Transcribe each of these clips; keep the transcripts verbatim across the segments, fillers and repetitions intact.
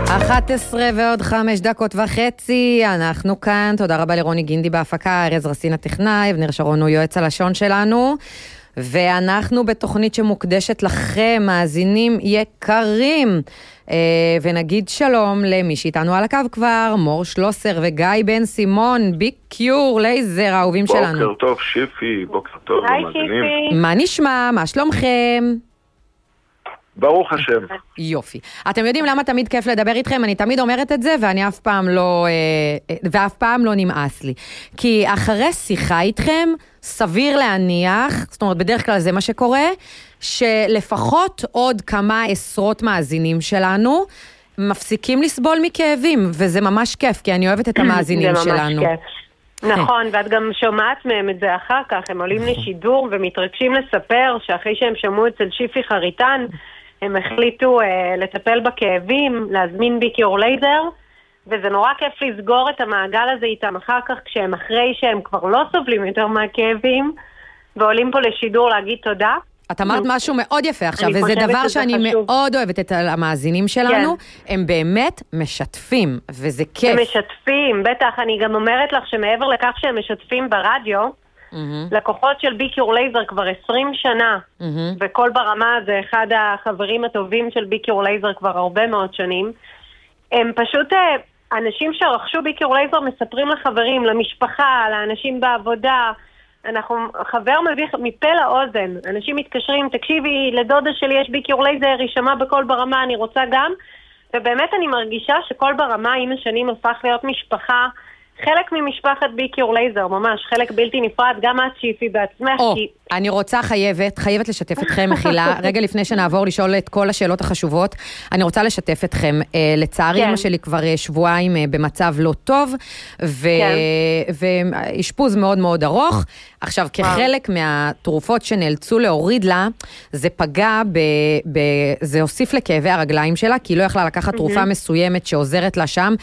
אחת עשרה ועוד חמש דקות וחצי, אנחנו כאן, תודה רבה לרוני גינדי בהפקה, ארז רסין הטכנאי, אבנר שרון הוא יועץ הלשון שלנו, ואנחנו בתוכנית שמוקדשת לכם, מאזינים יקרים, ונגיד שלום למי שאיתנו על הקו כבר, מור שלוסר וגיא בן סימון, ביג קיור לייזר, האהובים שלנו. בוקר טוב שיפי, בוקר טוב למאזינים. מה נשמע, מה שלומכם? ברוך השם. יופי. אתם יודעים למה תמיד כיף לדבר איתכם? אני תמיד אומרת את זה, ואני אף פעם לא, ואף פעם לא נמאס לי. כי אחרי שיחה איתכם, סביר להניח, זאת אומרת, בדרך כלל זה מה שקורה, שלפחות עוד כמה עשרות מאזינים שלנו, מפסיקים לסבול מכאבים, וזה ממש כיף, כי אני אוהבת את המאזינים שלנו. זה ממש כיף. נכון, ואת גם שומעת מהם את זה אחר כך, הם עולים לשידור ומתרגשים לספר שאחרי שהם שמעו אצל שיפי חריטן, הם החליטו אה, לטפל בכאבים, להזמין ביקיור לייזר, וזה נורא כיף לסגור את המעגל הזה איתם אחר כך, כשהם אחרי שהם כבר לא סובלים יותר מהכאבים, ועולים פה לשידור להגיד תודה. את אמרת משהו מאוד יפה עכשיו, וזה דבר שאני מאוד אוהבת את המאזינים שלנו, הם באמת משתפים, וזה כיף. הם משתפים, בטח, אני גם אומרת לך שמעבר לכך שהם משתפים ברדיו, לקוחות של ביקיור לייזר כבר עשרים שנה, וכל ברמה זה אחד החברים הטובים של ביקיור לייזר כבר הרבה מאוד שנים, הם פשוט אנשים שרכשו ביקיור לייזר מספרים לחברים, למשפחה, לאנשים בעבודה, אנחנו, חבר מביא מפה לאוזן, אנשים מתקשרים, תקשיבי, לדודה שלי יש ביקיור לייזר, היא שמעה בכל ברמה, אני רוצה גם, ובאמת אני מרגישה שכל ברמה עם השנים הפך להיות משפחה, חלק ממשפחת ביקיור לייזר, ממש, חלק בלתי נפרד, גם את שיפי בעצמך. או, כי... אני רוצה חייבת, חייבת לשתף אתכם, מחילה, רגע לפני שנעבור לשאול את כל השאלות החשובות, אני רוצה לשתף אתכם, אה, לצערי אמא שלי כבר שבועיים אה, במצב לא טוב, ו... כן. ואשפוז מאוד מאוד ארוך, עכשיו כחלק מהתרופות שנאלצו להוריד לה, זה פגע, ב... ב... זה הוסיף לכאבי הרגליים שלה, כי היא לא יכלה לקחת תרופה מסוימת שעוזרת לה שם,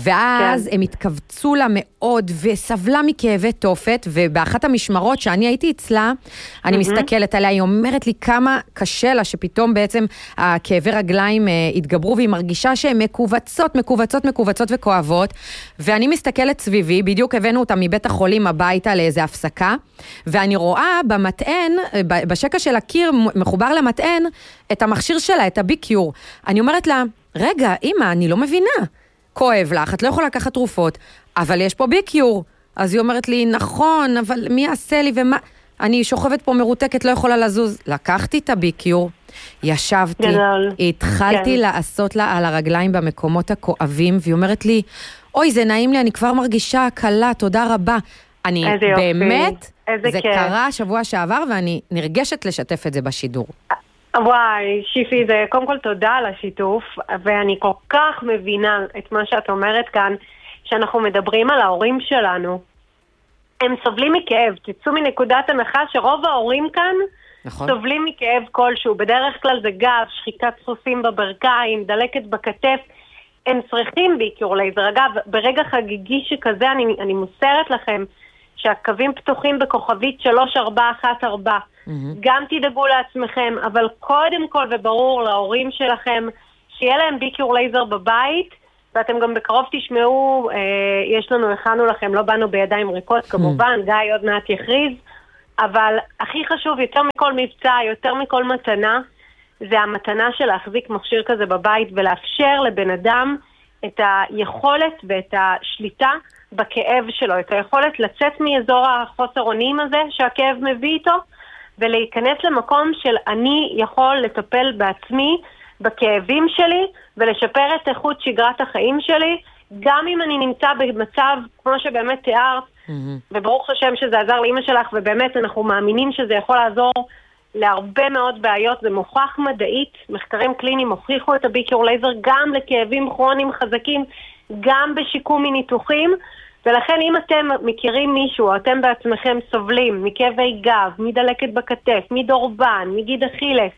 ואז הם התכווצו לה מאוד, וסבלה מכאבי תופת, ובאחת המשמרות שאני הייתי אצלה, אני מסתכלת עליה, היא אומרת לי כמה קשה לה, שפתאום בעצם הכאבי רגליים התגברו, והיא מרגישה שהן מקובצות, מקובצות, מקובצות וכואבות, ואני מסתכלת סביבי, בדיוק הבאנו אותה מבית החולים הביתה לאיזו הפסקה, ואני רואה במטען, בשקע של הקיר מחובר למטען, את המכשיר שלה, את הביקיור. אני אומרת לה, רגע, אמא, אני לא מבינה. כואב לך, את לא יכולה לקחת תרופות, אבל יש פה ביקיור. אז היא אומרת לי, נכון, אבל מי יעשה לי ומה... אני שוכבת פה מרותקת, לא יכולה לזוז. לקחתי את הביקיור, ישבתי, גדול. התחלתי כן. לעשות לה על הרגליים במקומות הכואבים, והיא אומרת לי, אוי, זה נעים לי, אני כבר מרגישה קלה, תודה רבה. אני באמת, זה כיף. קרה שבוע שעבר, ואני נרגשת לשתף את זה בשידור. וואי, שיפי, זה קודם כל תודה על השיתוף, ואני כל כך מבינה את מה שאת אומרת כאן, שאנחנו מדברים על ההורים שלנו. הם סובלים מכאב, תצאו מנקודת הנחה שרוב ההורים כאן נכון. סובלים מכאב כלשהו, בדרך כלל זה גב, שחיקת סוסים בברכיים, דלקת בכתף, הם צריכים ביקיור לייזר. אגב, ברגע חגיגי שכזה אני, אני מוסרת לכם שהקווים פתוחים בכוכבית שלוש ארבע אחת ארבע, mm-hmm. גם תדאגו לעצמכם, אבל קודם כל וברור להורים שלכם שיהיה להם ביקיור לייזר בבית, ואתם גם בקרוב תשמעו, אה, יש לנו, הכנו לכם, לא באנו בידיים ריקות, כמובן, גיא עוד מעט יכריז, אבל הכי חשוב, יותר מכל מבצע, יותר מכל מתנה, זה המתנה של להחזיק מכשיר כזה בבית, ולאפשר לבן אדם את היכולת ואת השליטה בכאב שלו, את היכולת לצאת מאזור החוסר אונים הזה, שהכאב מביא איתו, ולהיכנס למקום של אני יכול לטפל בעצמי, בכאבים שלי, ולשפר את איכות שגרת החיים שלי, גם אם אני נמצא במצב, כמו שבאמת תיארת, mm-hmm. וברוך השם שזה עזר לאמא שלך, ובאמת אנחנו מאמינים שזה יכול לעזור להרבה מאוד בעיות, זה מוכח מדעית, מחקרים קליניים הוכיחו את הביקיור לייזר, גם לכאבים כרוניים חזקים, גם בשיקום מניתוחים, ולכן אם אתם מכירים מישהו, או אתם בעצמכם סובלים מכאבי גב, מדלקת בכתף, מדורבן, מגיד אכילס,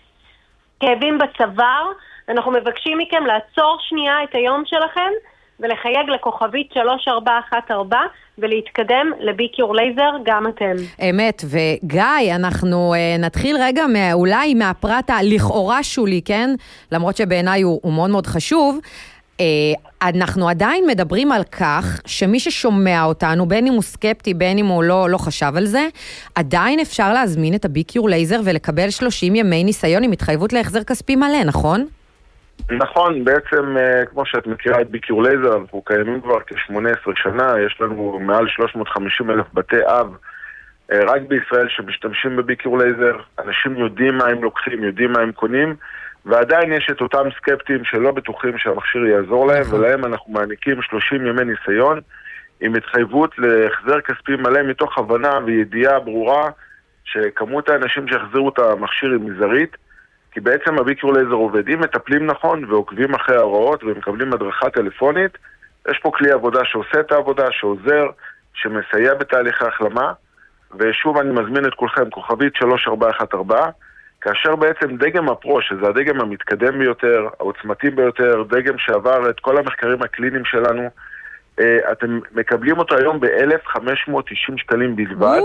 כאבים בצוואר, אנחנו מבקשים מכם לעצור שנייה את היום שלכם, ולחייג לכוכבית שלוש ארבע אחת ארבע, ולהתקדם לביקיור לייזר גם אתם. אמת, וגיא, אנחנו uh, נתחיל רגע מה, אולי מהפרט הלכאורה שולי, כן? למרות שבעיניי הוא, הוא מאוד מאוד חשוב. אנחנו עדיין מדברים על כך שמי ששומע אותנו, בין אם הוא סקפטי, בין אם הוא לא, לא חשב על זה, עדיין אפשר להזמין את הביקיור לייזר ולקבל שלושים ימי ניסיון עם התחייבות להחזר כספי מלא, נכון? נכון, בעצם כמו שאת מכירה את ביקיור לייזר, אנחנו קיימים כבר כ-שמונה עשרה שנה, יש לנו מעל שלוש מאות וחמישים אלף בתי אב רק בישראל שמשתמשים בביקיור לייזר, אנשים יודעים מה הם לוקחים, יודעים מה הם קונים, ועדיין יש את אותם סקפטים שלא בטוחים שהמכשיר יעזור להם, ולהם אנחנו מעניקים שלושים ימי ניסיון עם התחייבות להחזר כספי מלא מתוך הבנה וידיעה ברורה שכמות האנשים שיחזרו את המכשיר היא מזערית, כי בעצם הביקיור לייזר עובד. אם מטפלים נכון ועוקבים אחרי ההוראות ומקבלים הדרכה טלפונית, יש פה כלי עבודה שעושה את העבודה, שעוזר, שמסייע בתהליך ההחלמה, ושוב אני מזמין את כולכם, כוכבית שלוש ארבע אחת ארבע, כאשר בעצם דגם הפרו, שזה הדגם המתקדם ביותר, העוצמתי ביותר, דגם שעבר את כל המחקרים הקליניים שלנו, אתם מקבלים אותו היום ב-אלף חמש מאות תשעים שקלים בלבד.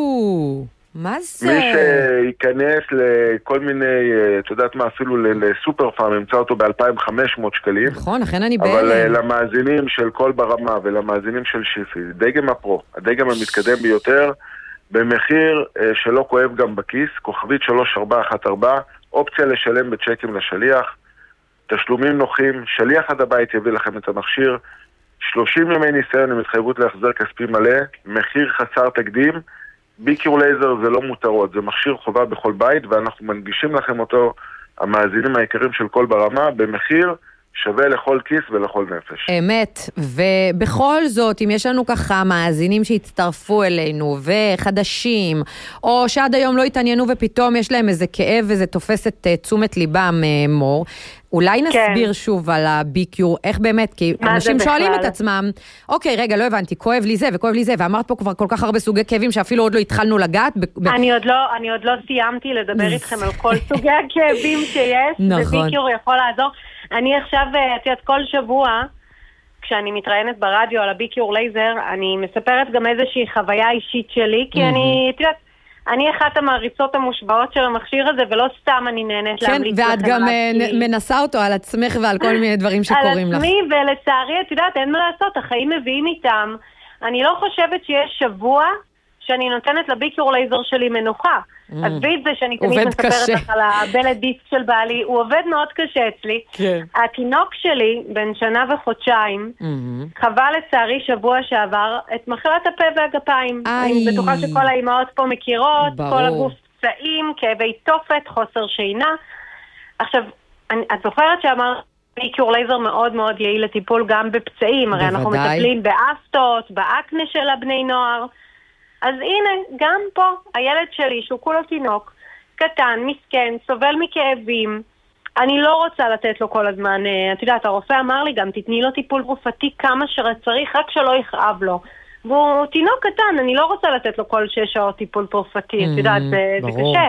מה זה? מי שייכנס לכל מיני, את יודעת מה, אפילו לסופר פארם, ימצא אותו ב-אלפיים וחמש מאות שקלים. נכון, לכן אני בהלם. אבל למאזינים של כל ברמה ולמאזינים של שיפי, דגם הפרו, הדגם המתקדם ביותר, במחיר שלא כואב גם בכיס, כוכבית שלוש ארבע אחת ארבע, אופציה לשלם בצ'קים לשליח, תשלומים נוחים, שליח עד הבית יביא לכם את המכשיר, שלושים ימי ניסיון עם התחייבות להחזר כספי מלא, מחיר חסר תקדים, ביקיור לייזר זה לא מותרות, זה מכשיר חובה בכל בית, ואנחנו מנגישים לכם אותו, המאזינים העיקרים של כל ברמה, במחיר שווה לכל כיס ולכל נפש. אמת, ובכל זאת, אם יש לנו ככה מאזינים שהצטרפו אלינו, וחדשים, או שעד היום לא התעניינו ופתאום יש להם איזה כאב וזה תופס את תשומת ליבם, מור, אולי נסביר כן. שוב על הביקיור, איך באמת, כי אנשים שואלים את עצמם, אוקיי, רגע, לא הבנתי, כואב לי זה וכואב לי זה, ואמרת פה כבר כל כך הרבה סוגי כאבים שאפילו עוד לא התחלנו לגעת. ב- אני, עוד לא, אני עוד לא סיימתי לדבר איתכם על כל סוגי הכאבים שיש, נכון. וביקיור יכול לעזור. אני עכשיו, את יודעת, כל שבוע, כשאני מתראיינת ברדיו על הביקיור לייזר, אני מספרת גם איזושהי חוויה אישית שלי, כי אני, את יודעת, אני אחת המעריצות המושבעות של המכשיר הזה, ולא סתם אני נהנית להמליץ לכם. כן, ואת גם מנסה אותו על עצמך ועל כל מיני דברים שקורים לך. על עצמי, ולצערי, את יודעת, אין מה לעשות, החיים מביאים איתם. אני לא חושבת שיש שבוע שאני נותנת לביקיור לייזר שלי מנוחה. עזבי את זה שאני תמיד מספרת לך על הבלט דיסק של בעלי, הוא עובד מאוד קשה אצלי. התינוק שלי, בן שנה וחודשיים, חווה לצערי שבוע שעבר את מחלת הפה והגפיים. אני בטוחה שכל האימהות פה מכירות, כל הגוף פצעים, כאבי תופת, חוסר שינה. עכשיו, את זוכרת שאמר ביקיור לייזר מאוד מאוד יעיל לטיפול גם בפצעים, הרי אנחנו מטפלים באפטות, באקנה של הבני נוער. אז הנה, גם פה, הילד שלי, שהוא כולו תינוק, קטן, מסכן, סובל מכאבים, אני לא רוצה לתת לו כל הזמן, את יודעת, הרופא אמר לי גם, תתני לו טיפול תרופתי כמה שצריך, רק שלא יכאב לו. והוא תינוק קטן, אני לא רוצה לתת לו כל שש שעות טיפול תרופתי, את יודעת, זה, זה קשה.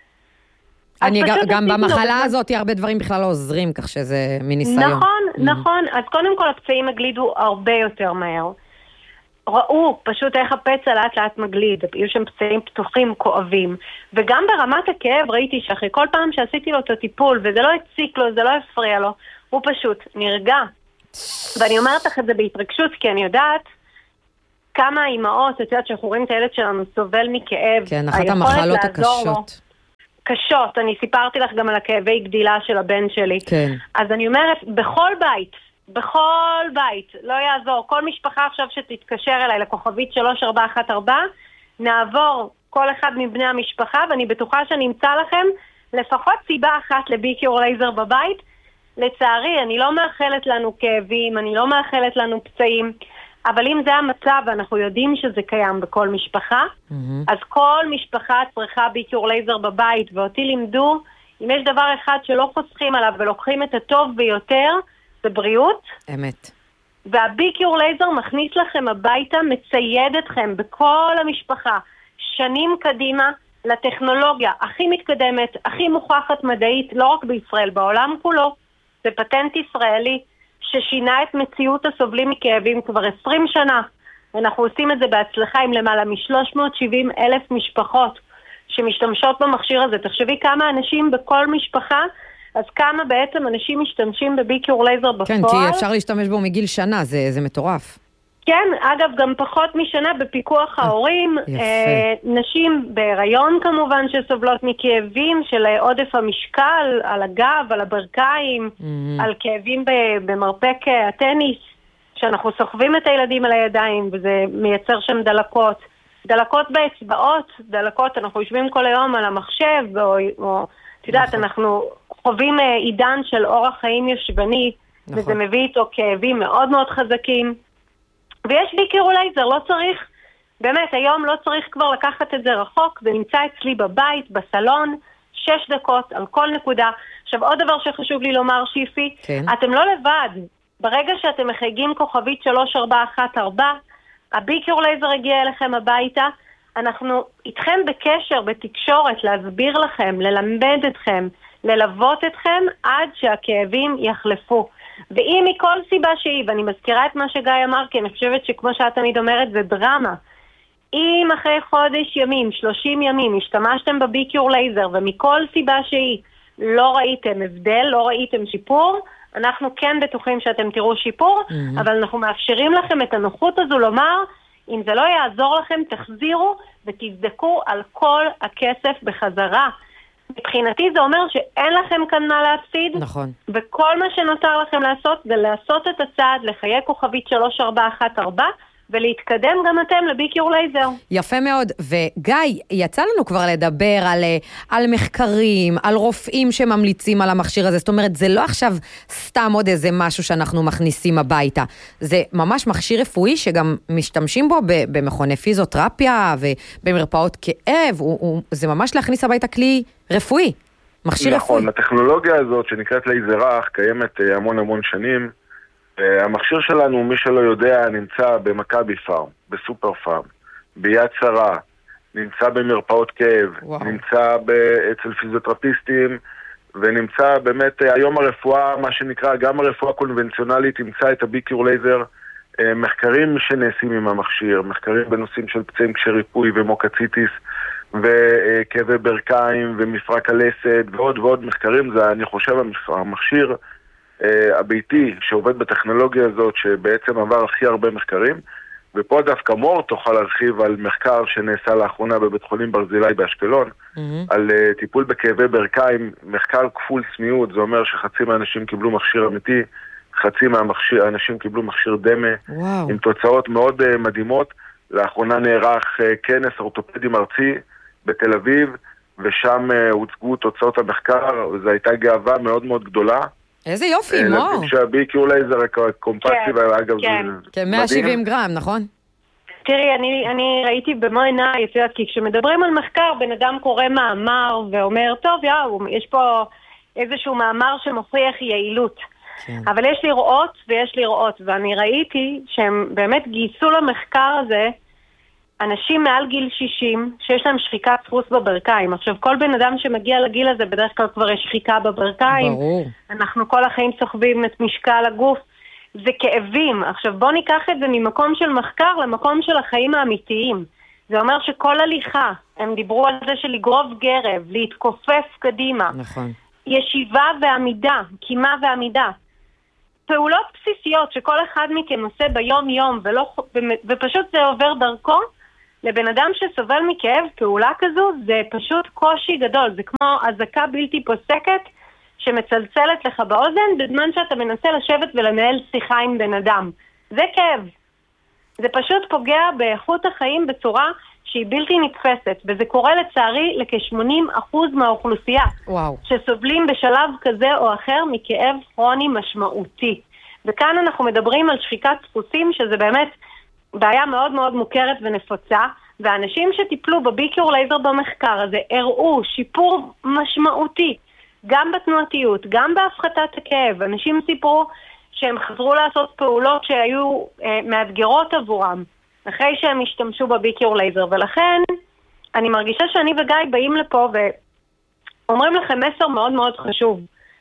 אני גם במחלה הזאת, הרבה דברים בכלל לא עוזרים, כך שזה מניסיון. נכון, נכון, אז קודם כל הפצעים הגלידו הרבה יותר מהר. ראו פשוט איך הפצע לאט לאט מגליד, היו שם פצעים פתוחים, כואבים, וגם ברמת הכאב ראיתי שאחרי כל פעם שעשיתי לו את הטיפול, וזה לא הציק לו, זה לא הפריע לו, הוא פשוט נרגע. ואני אומרת לך את זה בהתרגשות, כי אני יודעת כמה האימהות, את יודעת שאנחנו רואים את הילד שלנו סובל מכאב, כן, אחת המחלות הקשות. קשות, אני סיפרתי לך גם על הכאבי גדילה של הבן שלי. כן. אז אני אומרת, בכל בית, בכל בית, לא יעזור, כל משפחה עכשיו שתתקשר אליי לכוכבית שלוש ארבע אחת ארבע, נעבור כל אחד מבני המשפחה, ואני בטוחה שאני אמצא לכם לפחות סיבה אחת לביקיור לייזר בבית. לצערי, אני לא מאחלת לנו כאבים, אני לא מאחלת לנו פצעים, אבל אם זה המצב, ואנחנו יודעים שזה קיים בכל משפחה, mm-hmm. אז כל משפחה צריכה ביקיור לייזר בבית, ואותי לימדו, אם יש דבר אחד שלא חוסכים עליו ולוקחים את הטוב ביותר, זה בריאות. אמת. והביקיור לייזר מכניס לכם הביתה, מצייד אתכם בכל המשפחה, שנים קדימה, לטכנולוגיה הכי מתקדמת, הכי מוכחת מדעית, לא רק בישראל, בעולם כולו. זה פטנט ישראלי ששינה את מציאות הסובלים מכאבים כבר עשרים שנה. אנחנו עושים את זה בהצלחה עם למעלה מ-שלוש מאות שבעים אלף משפחות שמשתמשות במכשיר הזה. תחשבי כמה אנשים בכל משפחה אז כמה בעצם אנשים משתמשים בביקיור לייזר בפועל. כן, כי אפשר להשתמש בו מגיל שנה, זה, זה מטורף. כן, אגב, גם פחות משנה בפיקוח ההורים. אה, נשים בהיריון כמובן שסובלות מכאבים של עודף המשקל, על הגב, על הברכיים, mm-hmm. על כאבים במרפק הטניס, שאנחנו סוחבים את הילדים על הידיים, וזה מייצר שם דלקות. דלקות באצבעות, דלקות, אנחנו יושבים כל היום על המחשב, או, או את יודעת, נכון. אנחנו חווים עידן של אורח חיים ישבני, נכון. וזה מביא איתו כאבים מאוד מאוד חזקים. ויש ביקיור לייזר, לא צריך, באמת, היום לא צריך כבר לקחת את זה רחוק, זה נמצא אצלי בבית, בסלון, שש דקות על כל נקודה. עכשיו, עוד דבר שחשוב לי לומר, שיפי, כן. אתם לא לבד. ברגע שאתם מחייגים כוכבית שלוש ארבע אחת ארבע, הביקיור לייזר הגיע אליכם הביתה, אנחנו איתכם בקשר, בתקשורת, להסביר לכם, ללמד אתכם, ללוות אתכם עד שהכאבים יחלפו. ואם מכל סיבה שהיא, ואני מזכירה את מה שגיא אמר, כי אני חושבת שכמו שאת תמיד אומרת, זה דרמה. אם אחרי חודש ימים, שלושים ימים, השתמשתם בביקיור לייזר, ומכל סיבה שהיא לא ראיתם הבדל, לא ראיתם שיפור, אנחנו כן בטוחים שאתם תראו שיפור, mm-hmm. אבל אנחנו מאפשרים לכם את הנוחות הזו לומר, אם זה לא יעזור לכם, תחזירו ותבדקו על כל הכסף בחזרה. מבחינתי זה אומר שאין לכם כאן מה להפסיד, נכון. וכל מה שנותר לכם לעשות זה לעשות את הצעד לחיי כוכבית שלוש ארבע אחת ארבע, ולהתקדם גם אתם לביקיור לייזר. יפה מאוד, וגיא, יצא לנו כבר לדבר על, על מחקרים, על רופאים שממליצים על המכשיר הזה, זאת אומרת, זה לא עכשיו סתם עוד איזה משהו שאנחנו מכניסים הביתה, זה ממש מכשיר רפואי שגם משתמשים בו במכוני פיזיותרפיה ובמרפאות כאב, הוא, הוא, זה ממש להכניס הביתה כלי רפואי, מכשיר נכון, רפואי. נכון, הטכנולוגיה הזאת שנקראת לייזר אח קיימת המון המון שנים, המכשיר שלנו, מי שלא יודע, נמצא במכבי פארם, בסופר פארם, ביד שרה, נמצא במרפאות כאב, וואו. נמצא אצל פיזיותרפיסטים, ונמצא באמת, היום הרפואה, מה שנקרא, גם הרפואה הקונבנציונלית, נמצא את הביקיור לייזר, מחקרים שנעשים עם המכשיר, מחקרים בנושאים של פצעים קשי ריפוי ומוקציטיס, וכאבי ברכיים ומפרק הלסת, ועוד ועוד מחקרים, זה אני חושב המכשיר, הביתי שעובד בטכנולוגיה הזאת שבעצם עבר הכי הרבה מחקרים, ופה דווקא מור תוכל להרחיב על מחקר שנעשה לאחרונה בבית חולים ברזילי באשקלון, mm-hmm. על uh, טיפול בכאבי ברכיים, מחקר כפול סמיות, זה אומר שחצי מהאנשים קיבלו מכשיר אמיתי, חצי מהאנשים קיבלו מכשיר דמה, wow. עם תוצאות מאוד uh, מדהימות. לאחרונה נערך uh, כנס אורתופדים ארצי בתל אביב, ושם uh, הוצגו תוצאות המחקר, וזו הייתה גאווה מאוד מאוד גדולה. איזה יופי, מור. שהביקיור לייזר קומפקטי, ואגב זה מדהים. כן, מאה שבעים גרם, נכון? תראי, אני, אני ראיתי במו עיניי, כי כשמדברים על מחקר, בן אדם קורא מאמר ואומר, טוב, יאו, יש פה איזשהו מאמר שמוכיח יעילות. כן. אבל יש לראות ויש לראות, ואני ראיתי שהם באמת גייסו למחקר הזה, אנשים מעל גיל שישים, שיש להם שחיקת דפוס בברכיים. עכשיו, כל בן אדם שמגיע לגיל הזה, בדרך כלל כבר יש שחיקה בברכיים. ברור. אנחנו כל החיים סוחבים את משקל הגוף. זה כאבים. עכשיו, בוא ניקח את זה ממקום של מחקר למקום של החיים האמיתיים. זה אומר שכל הליכה, הם דיברו על זה של לגרוב גרב, להתכופף קדימה. נכון. ישיבה ועמידה, קימה ועמידה. פעולות בסיסיות שכל אחד מכם עושה ביום יום, ולא, ופשוט זה עובר דרכו, לבן אדם שסובל מכאב, פעולה כזו, זה פשוט קושי גדול. זה כמו אזעקה בלתי פוסקת שמצלצלת לך באוזן, בזמן שאתה מנסה לשבת ולנהל שיחה עם בן אדם. זה כאב. זה פשוט פוגע באיכות החיים בצורה שהיא בלתי נתפסת, וזה קורה לצערי לכ-שמונים אחוז מהאוכלוסייה, וואו. שסובלים בשלב כזה או אחר מכאב כרוני משמעותי. וכאן אנחנו מדברים על שחיקת דפוסים, שזה באמת בעיה מאוד מאוד מוכרת ונפוצה, ואנשים שטיפלו בביקיור לייזר במחקר הזה הראו שיפור משמעותי, גם בתנועתיות, גם בהפחתת הכאב. אנשים סיפרו שהם חזרו לעשות פעולות שהיו אה, מאתגרות עבורם, אחרי שהם השתמשו בביקיור לייזר. ולכן אני מרגישה שאני וגיא באים לפה ואומרים לכם מסר מאוד מאוד חשוב.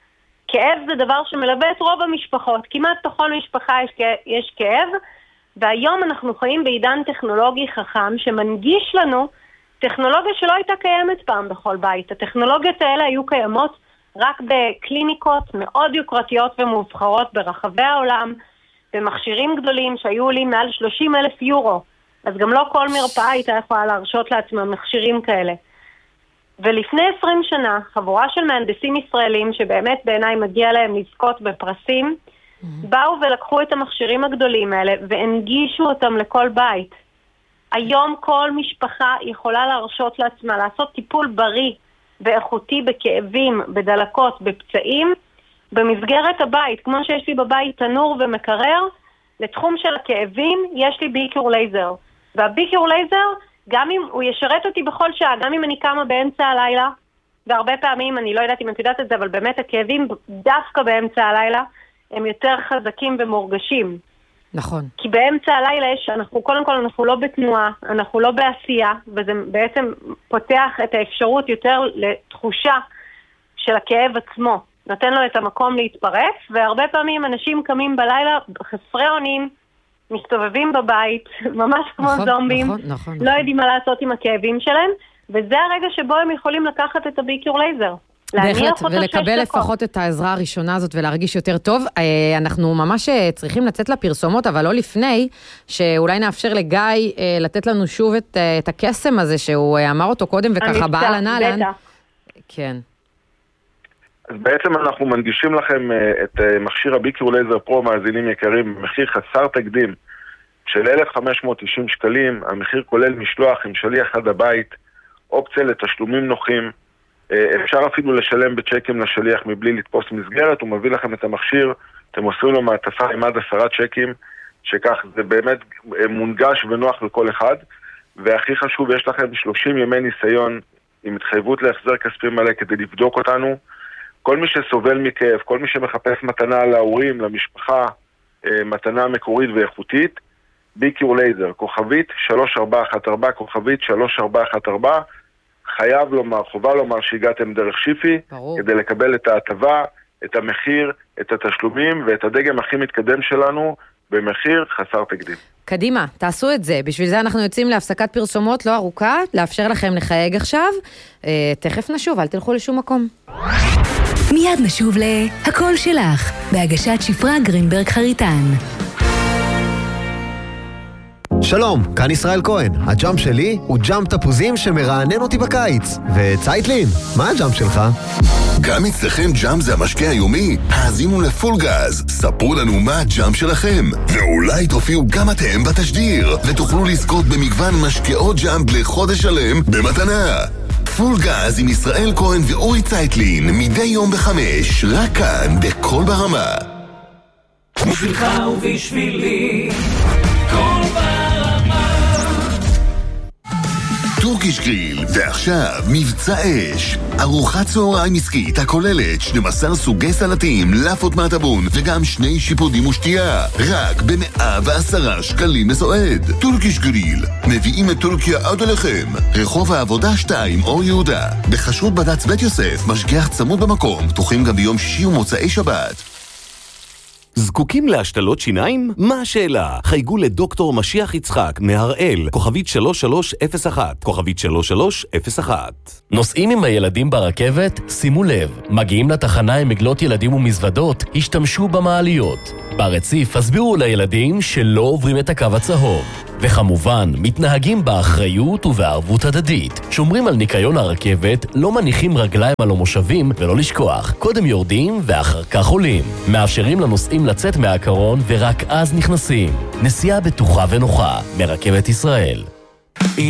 כאב זה דבר שמלווה את רוב המשפחות, כמעט בכל משפחה יש, יש כאב, והיום אנחנו חיים בעידן טכנולוגי חכם שמנגיש לנו טכנולוגיה שלא הייתה קיימת פעם בכל בית. הטכנולוגיות האלה היו קיימות רק בקליניקות מאוד יוקרתיות ומובחרות ברחבי העולם, במכשירים גדולים שהיו עולים מעל שלושים אלף יורו. אז גם לא כל מרפאה הייתה יכולה להרשות לעצמה מכשירים כאלה. ולפני עשרים שנה, חבורה של מהנדסים ישראלים, שבאמת בעיניי מגיע להם לזכות בפרסים, mm-hmm. באו ולקחו את המכשירים הגדולים האלה והנגישו אותם לכל בית. היום כל משפחה יכולה להרשות לעצמה לעשות טיפול בריא ואיכותי בכאבים, בדלקות, בפצעים, במסגרת הבית. כמו שיש לי בבית תנור ומקרר, לתחום של הכאבים יש לי ביקור לייזר. והביקור לייזר, גם אם הוא ישרת אותי בכל שעה, גם אם אני קמה באמצע הלילה, והרבה פעמים, אני לא יודעת אם את יודעת את זה, אבל באמת הכאבים דווקא באמצע הלילה, הם יותר חזקים ומורגשים. נכון. כי באמצע הלילה יש, אנחנו קודם כל אנחנו לא בתנועה, אנחנו לא בעשייה, וזה בעצם פותח את האפשרות יותר לתחושה של הכאב עצמו. נותן לו את המקום להתפרץ, והרבה פעמים אנשים קמים בלילה חסרי אונים, מסתובבים בבית, ממש כמו נכון, זומבים, נכון, נכון, לא נכון. יודעים מה לעשות עם הכאבים שלהם, וזה הרגע שבו הם יכולים לקחת את הביקור לייזר. בהחלט, ולקבל לפחות את העזרה הראשונה הזאת ולהרגיש יותר טוב. אנחנו ממש צריכים לצאת לפרסומות, אבל לא לפני, שאולי נאפשר לגיא לתת לנו שוב את, את הקסם הזה, שהוא אמר אותו קודם וככה בעל הנעלן. כן. אז בעצם אנחנו מנגישים לכם את מכשיר הביקור לייזר פרו, מאזינים יקרים, במחיר חסר תקדים של אלף חמש מאות תשעים שקלים. המחיר כולל משלוח עם שליח עד הבית, אופציה לתשלומים נוחים, אפשר אפילו לשלם בצ'קים לשליח מבלי לתפוס מסגרת. הוא מביא לכם את המכשיר, אתם עושים לו מעטפה עם עד עשרה צ'קים, שכך זה באמת מונגש ונוח לכל אחד. והכי חשוב, יש לכם שלושים ימי ניסיון עם התחייבות להחזר כספי מלא כדי לבדוק אותנו. כל מי שסובל מכאב, כל מי שמחפש מתנה להורים, למשפחה, מתנה מקורית ואיכותית, ביקור לייזר, כוכבית שלוש ארבע אחת ארבע, כוכבית שלוש ארבע אחת ארבע, חייב לומר, חובה לומר שהגעתם דרך שיפי, ברור. כדי לקבל את ההטבה, את המחיר, את התשלומים ואת הדגם הכי מתקדם שלנו במחיר חסר תקדים. קדימה, תעשו את זה. בשביל זה אנחנו יוצאים להפסקת פרסומות לא ארוכה, לאפשר לכם לחייג עכשיו. אה, תכף נשוב, אל תלכו לשום מקום. מיד נשוב להכל שלך, בהגשת שפרה גרינברג חריטן. שלום, כאן ישראל כהן. הג'אמפ שלי הוא ג'אמפ תפוזים שמרענן אותי בקיץ. וצייטלין, מה הג'אמפ שלך? גם אצלכם ג'אמפ זה המשקה היומי? האזינו לפול גז. ספרו לנו מה הג'אמפ שלכם. ואולי תופיעו גם אתם בתשדיר, ותוכלו לזכות במגוון משקאות ג'אמפ לחודש שלם במתנה. פול גז עם ישראל כהן ואורי צייטלין, מדי יום בחמש, רק כאן, בכל ברמה. בשבילך ובשבילי, כל ברמה. טורקיש גריל, ועכשיו מבצע אש. ארוחת צהריים עסקית הכוללת שנים עשר סוגי סלטים, לאפות מהטבון וגם שני שיפודים ושתייה. רק ב-מאה ועשרה שקלים לסועד. טורקיש גריל, מביאים את טורקיה עד אליכם. רחוב העבודה שתיים, אור יהודה. בחשרות בד"ץ בית יוסף, משגיח צמוד במקום, פתוחים גם ביום שישי ומוצאי שבת. זקוקים להשתלות שיניים? מה השאלה? חייגו לדוקטור משיח יצחק מהראל, כוכבית שלוש שלוש אפס אחת, כוכבית שלוש שלוש אפס אחת. נוסעים עם הילדים ברכבת? שימו לב, מגיעים לתחנה עם מגלות ילדים ומזוודות, השתמשו במעליות. ברציף הסבירו לילדים שלא עוברים את הקו הצהוב. וכמובן, מתנהגים באחריות ובערבות הדדית. שומרים על ניקיון הרכבת, לא מניחים רגליים על המושבים ולא לשכוח. קודם יורדים ואחר כך עולים. מאפשרים לנוסעים לצאת מהקרון ורק אז נכנסים. נסיעה בטוחה ונוחה מרכבת ישראל.